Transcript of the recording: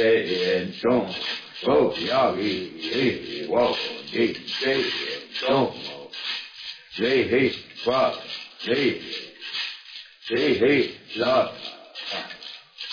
言中，不要以我你这言中，谁黑发谁黑拉。